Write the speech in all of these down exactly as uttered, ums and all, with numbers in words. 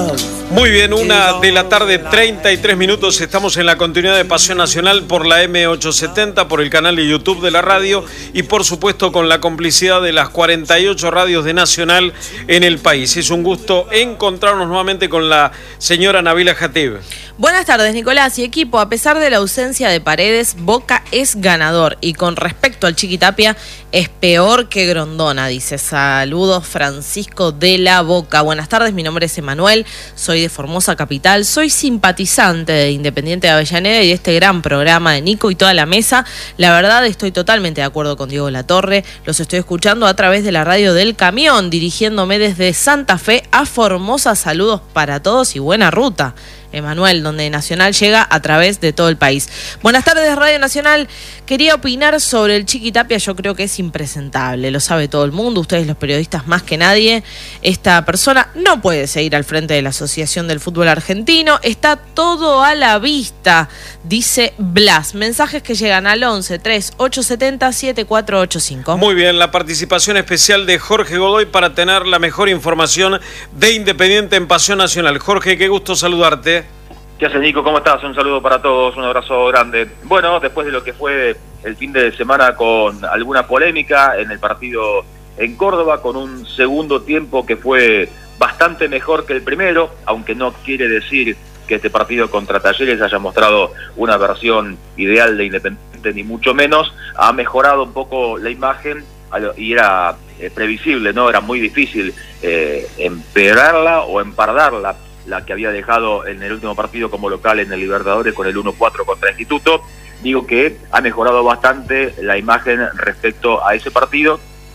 Muy bien, una de la tarde, treinta y tres minutos. Estamos en la continuidad de Pasión Nacional por la eme ochocientos setenta, por el canal de YouTube de la radio y por supuesto con la complicidad de las cuarenta y ocho radios de Nacional en el país. Es un gusto encontrarnos nuevamente con la señora Nabila Jatib. Buenas tardes, Nicolás y equipo. A pesar de la ausencia de Paredes, Boca es ganador y con respecto al Chiqui Tapia es peor que Grondona, dice. Saludos, Francisco de la Boca. Buenas tardes, mi nombre es Emanuel, soy de Formosa Capital, soy simpatizante de Independiente de Avellaneda y de este gran programa de Nico y toda la mesa. La verdad estoy totalmente de acuerdo con Diego Latorre, los estoy escuchando a través de la radio del camión, dirigiéndome desde Santa Fe a Formosa. Saludos para todos y buena ruta. Emanuel, donde Nacional llega a través de todo el país. Buenas tardes, Radio Nacional. Quería opinar sobre el Chiqui Tapia. Yo creo que es impresentable, lo sabe todo el mundo, ustedes los periodistas más que nadie. Esta persona no puede seguir al frente de la Asociación del Fútbol Argentino. Está todo a la vista, dice Blas. Mensajes que llegan al once, tres, ocho siete cero, siete cuatro ocho cinco. Muy bien, la participación especial de Jorge Godoy para tener la mejor información de Independiente en Pasión Nacional. Jorge, qué gusto saludarte. ¿Qué haces, Nico? ¿Cómo estás? Un saludo para todos, un abrazo grande. Bueno, después de lo que fue el fin de semana con alguna polémica en el partido en Córdoba, con un segundo tiempo que fue bastante mejor que el primero, aunque no quiere decir que este partido contra Talleres haya mostrado una versión ideal de Independiente, ni mucho menos, ha mejorado un poco la imagen y era eh, previsible, ¿no? Era muy difícil eh, empeorarla o empardarla, la que había dejado en el último partido como local en el Libertadores con el uno cuatro contra Instituto. Digo que ha mejorado bastante la imagen respecto a ese partido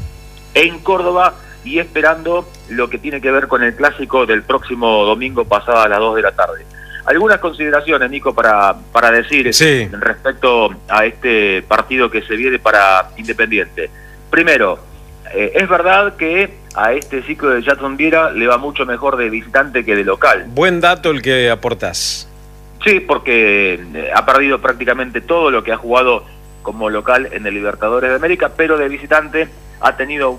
en Córdoba y esperando lo que tiene que ver con el clásico del próximo domingo pasado a las dos de la tarde. Algunas consideraciones, Nico, para, para decir sí. respecto a este partido que se viene para Independiente. Primero, eh, es verdad que a este ciclo de Jackson Viera le va mucho mejor de visitante que de local. Buen dato el que aportás. Sí, porque ha perdido prácticamente todo lo que ha jugado como local en el Libertadores de América, pero de visitante ha tenido